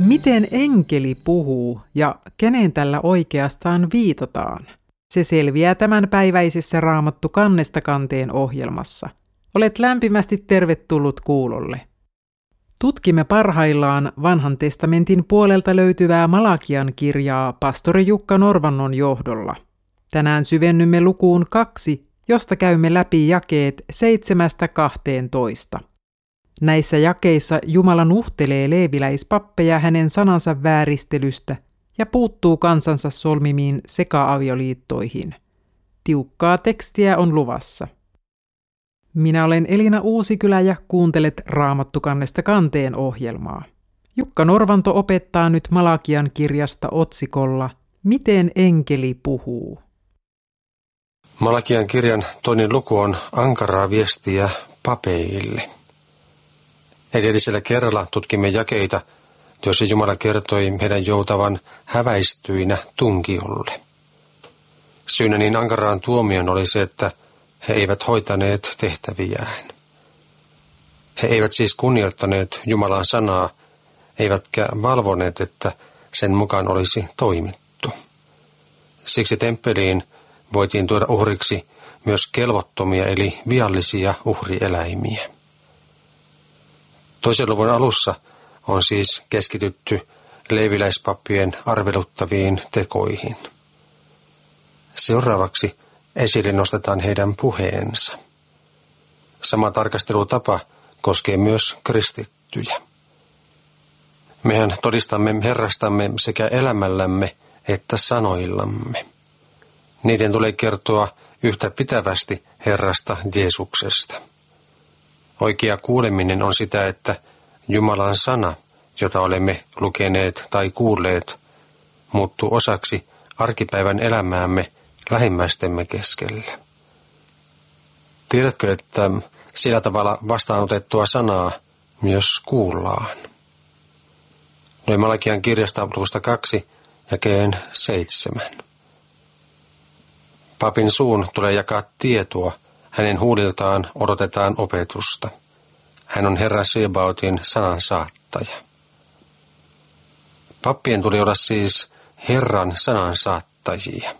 Miten enkeli puhuu ja kenen tällä oikeastaan viitataan? Se selviää tämänpäiväisessä Raamattu kannesta kanteen ohjelmassa. Olet lämpimästi tervetullut kuulolle. Tutkimme parhaillaan Vanhan testamentin puolelta löytyvää Malakian kirjaa pastori Jukka Norvannon johdolla. Tänään syvennymme lukuun 2, josta käymme läpi jakeet 7-12. Näissä jakeissa Jumala nuhtelee leeviläispappeja hänen sanansa vääristelystä ja puuttuu kansansa solmimiin seka-avioliittoihin. Tiukkaa tekstiä on luvassa. Minä olen Elina Uusikylä ja kuuntelet Raamattu kannesta kanteen ohjelmaa. Jukka Norvanto opettaa nyt Malakian kirjasta otsikolla Miten enkeli puhuu? Malakian kirjan 2. luku on ankaraa viestiä papeille. Edellisellä kerralla tutkimme jakeita, joissa Jumala kertoi heidän joutavan häväistyinä tunkiolle. Syynä niin ankaraan tuomion oli se, että he eivät hoitaneet tehtäviään. He eivät siis kunnioittaneet Jumalan sanaa, eivätkä valvoneet, että sen mukaan olisi toimittu. Siksi temppeliin voitiin tuoda uhriksi myös kelvottomia eli viallisia uhrieläimiä. 2. luvun alussa on siis keskitytty leeviläispappien arveluttaviin tekoihin. Seuraavaksi esille nostetaan heidän puheensa. Sama tarkastelutapa koskee myös kristittyjä. Mehän todistamme Herrastamme sekä elämällämme että sanoillamme. Niiden tulee kertoa yhtä pitävästi Herrasta Jeesuksesta. Oikea kuuleminen on sitä, että Jumalan sana, jota olemme lukeneet tai kuulleet, muuttuu osaksi arkipäivän elämäämme lähimmäistemme keskellä. Tiedätkö, että sillä tavalla vastaanotettua sanaa myös kuullaan? Lue Malakian kirjasta luvusta 2, jakeen 7. Papin suun tulee jakaa tietoa, hänen huuliltaan odotetaan opetusta. Hän on Herra Sebaotin sanan saattaja. Pappien tuli olla siis Herran sanan saattajia.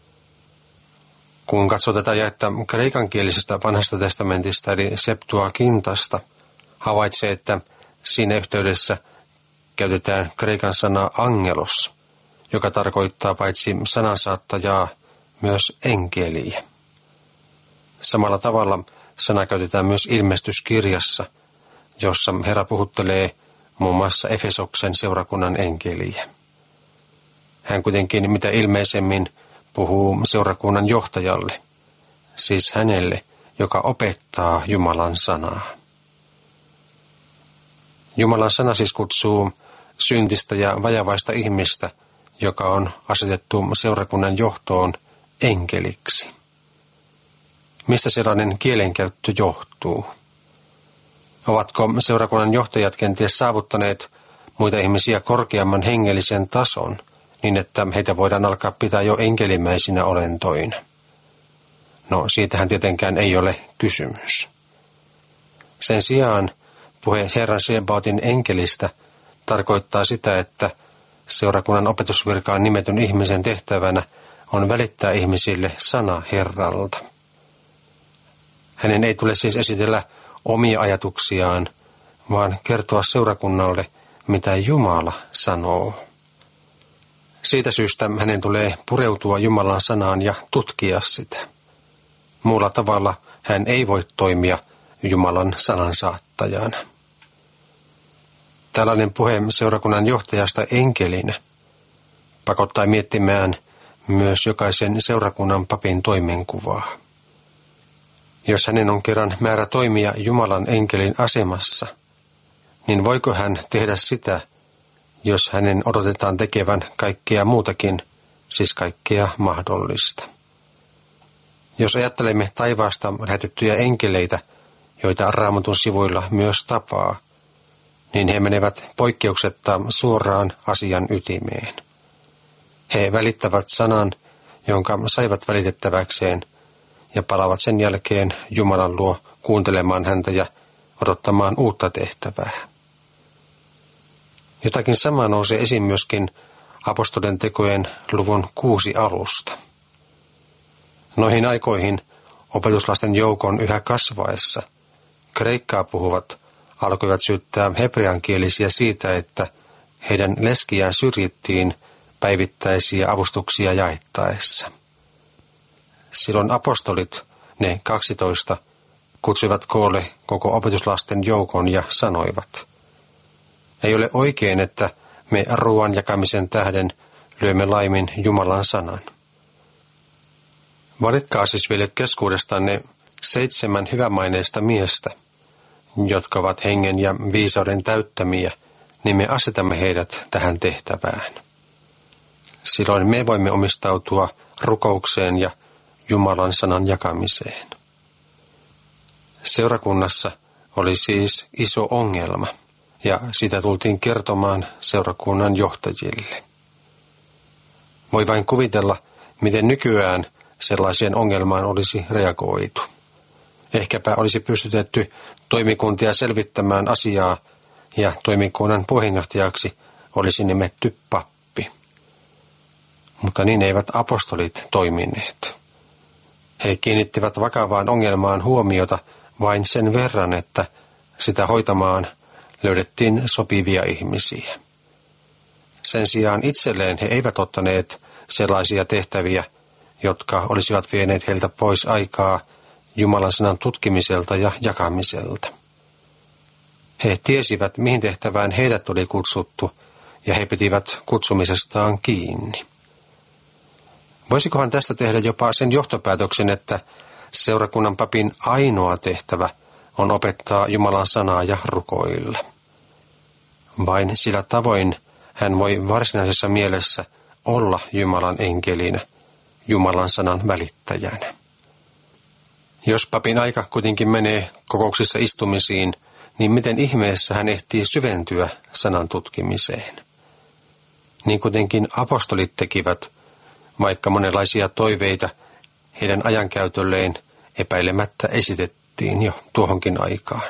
Kun katsoo tätä jaetta kreikankielisestä vanhasta testamentista eli Septuagintasta, havaitsee, että siinä yhteydessä käytetään kreikan sanaa angelos, joka tarkoittaa paitsi sanansaattajaa myös enkeliä. Samalla tavalla sana käytetään myös ilmestyskirjassa, jossa Herra puhuttelee muun muassa Efesoksen seurakunnan enkeliä. Hän kuitenkin mitä ilmeisemmin puhuu seurakunnan johtajalle, siis hänelle, joka opettaa Jumalan sanaa. Jumalan sana siis kutsuu syntistä ja vajavaista ihmistä, joka on asetettu seurakunnan johtoon, enkeliksi. Mistä sellainen kielenkäyttö johtuu? Ovatko seurakunnan johtajat kenties saavuttaneet muita ihmisiä korkeamman hengellisen tason, niin että heitä voidaan alkaa pitää jo enkelimäisinä olentoina? No, siitähän tietenkään ei ole kysymys. Sen sijaan puhe Herran Sebaotin enkelistä tarkoittaa sitä, että seurakunnan opetusvirkaan nimetyn ihmisen tehtävänä on välittää ihmisille sana Herralta. Hänen ei tule siis esitellä omia ajatuksiaan, vaan kertoa seurakunnalle, mitä Jumala sanoo. Siitä syystä hänen tulee pureutua Jumalan sanaan ja tutkia sitä. Muulla tavalla hän ei voi toimia Jumalan sanan saattajana. Tällainen puhe seurakunnan johtajasta enkelinä pakottaa miettimään myös jokaisen seurakunnan papin toimenkuvaa. Jos hänen on kerran määrä toimia Jumalan enkelin asemassa, niin voiko hän tehdä sitä, jos hänen odotetaan tekevän kaikkea muutakin, siis kaikkea mahdollista? Jos ajattelemme taivaasta lähetettyjä enkeleitä, joita Raamatun sivuilla myös tapaa, niin he menevät poikkeuksetta suoraan asian ytimeen. He välittävät sanan, jonka saivat välitettäväkseen, ja palaavat sen jälkeen Jumalan luo kuuntelemaan häntä ja odottamaan uutta tehtävää. Jotakin samaa nousee esiin myöskin apostolien tekojen luvun 6 alusta. Noihin aikoihin opetuslasten joukon yhä kasvaessa kreikkaa puhuvat alkoivat syyttää hebreankielisiä siitä, että heidän leskiään syrjittiin päivittäisiä avustuksia jaettaessa. Silloin apostolit, ne 12, kutsuivat koolle koko opetuslasten joukon ja sanoivat: ei ole oikein, että me ruoan jakamisen tähden lyömme laimin Jumalan sanan. Valitkaa siis vielä keskuudestanne 7 hyvämaineista miestä, jotka ovat hengen ja viisauden täyttämiä, niin me asetamme heidät tähän tehtävään. Silloin me voimme omistautua rukoukseen ja Jumalan sanan jakamiseen. Seurakunnassa oli siis iso ongelma, ja sitä tultiin kertomaan seurakunnan johtajille. Voi vain kuvitella, miten nykyään sellaiseen ongelmaan olisi reagoitu. Ehkäpä olisi pystytetty toimikuntia selvittämään asiaa, ja toimikunnan puheenjohtajaksi olisi nimetty pappi. Mutta niin eivät apostolit toimineet. He kiinnittivät vakavaan ongelmaan huomiota vain sen verran, että sitä hoitamaan löydettiin sopivia ihmisiä. Sen sijaan itselleen he eivät ottaneet sellaisia tehtäviä, jotka olisivat vieneet heiltä pois aikaa Jumalan sanan tutkimiselta ja jakamiselta. He tiesivät, mihin tehtävään heidät oli kutsuttu, ja he pitivät kutsumisestaan kiinni. Voisikohan tästä tehdä jopa sen johtopäätöksen, että seurakunnan papin ainoa tehtävä on opettaa Jumalan sanaa ja rukoilla. Vain sillä tavoin hän voi varsinaisessa mielessä olla Jumalan enkelinä, Jumalan sanan välittäjänä. Jos papin aika kuitenkin menee kokouksissa istumisiin, niin miten ihmeessä hän ehtii syventyä sanan tutkimiseen? Niin kuitenkin apostolit tekivät, vaikka monenlaisia toiveita heidän ajankäytölleen epäilemättä esitettiin jo tuohonkin aikaan.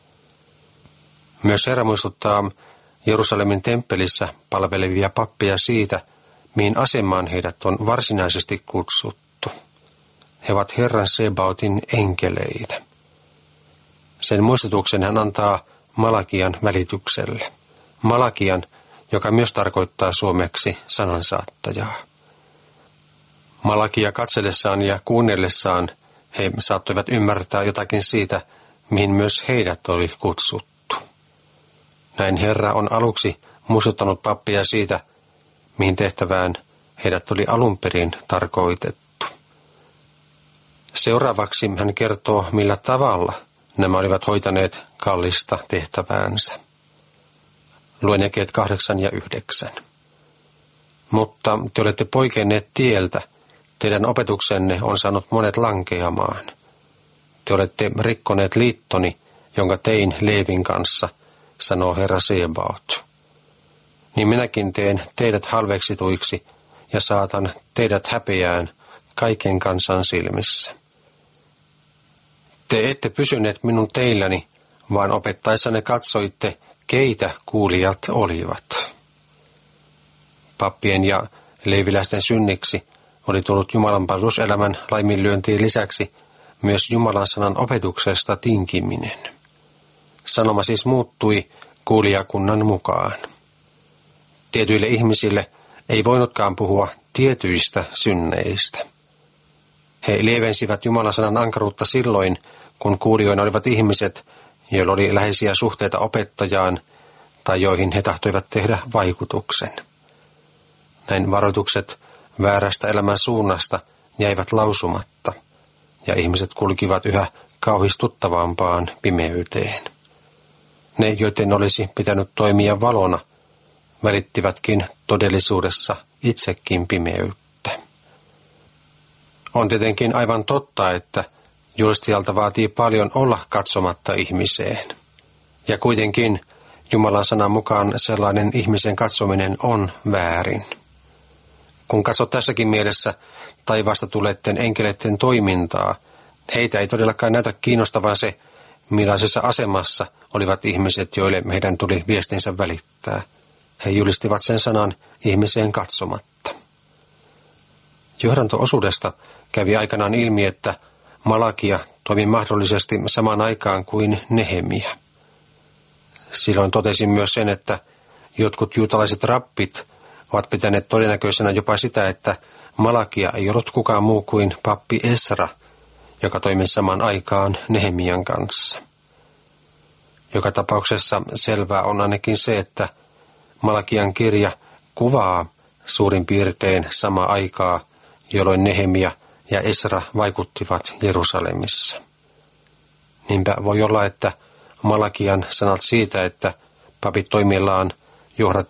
Myös Herra muistuttaa Jerusalemin temppelissä palvelevia pappeja siitä, mihin asemaan heidät on varsinaisesti kutsuttu. He ovat Herran Sebaotin enkeleitä. Sen muistutuksen hän antaa Malakian välityksellä. Malakian, joka myös tarkoittaa suomeksi sanansaattajaa. Malakia katsellessaan ja kuunnellessaan he saattoivat ymmärtää jotakin siitä, mihin myös heidät oli kutsuttu. Näin Herra on aluksi muistuttanut pappia siitä, mihin tehtävään heidät oli alun perin tarkoitettu. Seuraavaksi hän kertoo, millä tavalla nämä olivat hoitaneet kallista tehtäväänsä. Luen jakeet 8 ja 9. Mutta te olette poikenneet tieltä, teidän opetuksenne on saanut monet lankeamaan. Te olette rikkoneet liittoni, jonka tein Leevin kanssa, sanoo Herra Sebaot. Niin minäkin teen teidät halveksituiksi ja saatan teidät häpeään kaiken kansan silmissä. Te ette pysyneet minun teilläni, vaan opettaessanne katsoitte, keitä kuulijat olivat. Pappien ja leeviläisten synniksi oli tullut Jumalan palveluselämän laiminlyöntiin lisäksi myös Jumalan sanan opetuksesta tinkiminen. Sanoma siis muuttui kuulijakunnan mukaan. Tietyille ihmisille ei voinutkaan puhua tietyistä synneistä. He lievensivät Jumalan sanan ankaruutta silloin, kun kuulijoina olivat ihmiset, joilla oli läheisiä suhteita opettajaan tai joihin he tahtoivat tehdä vaikutuksen. Näin varoitukset väärästä elämän suunnasta jäivät lausumatta, ja ihmiset kulkivat yhä kauhistuttavampaan pimeyteen. Ne, joiden olisi pitänyt toimia valona, välittivätkin todellisuudessa itsekin pimeyttä. On tietenkin aivan totta, että julistajalta vaatii paljon olla katsomatta ihmiseen. Ja kuitenkin Jumalan sanan mukaan sellainen ihmisen katsominen on väärin. Kun katsot tässäkin mielessä taivaasta tulleiden enkeleiden toimintaa, heitä ei todellakaan näytä kiinnostavan se, millaisessa asemassa olivat ihmiset, joille meidän tuli viestinsä välittää. he julistivat sen sanan ihmiseen katsomatta. Johdanto-osuudesta kävi aikanaan ilmi, että Malakia toimi mahdollisesti samaan aikaan kuin Nehemia. Silloin totesin myös sen, että jotkut juutalaiset rappit ovat pitäneet todennäköisenä jopa sitä, että Malakia ei ollut kukaan muu kuin pappi Esra, joka toimi samaan aikaan Nehemian kanssa. Joka tapauksessa selvää on ainakin se, että Malakian kirja kuvaa suurin piirtein samaa aikaa, jolloin Nehemia ja Esra vaikuttivat Jerusalemissa. Niinpä voi olla, että Malakian sanat siitä, että papit toimillaan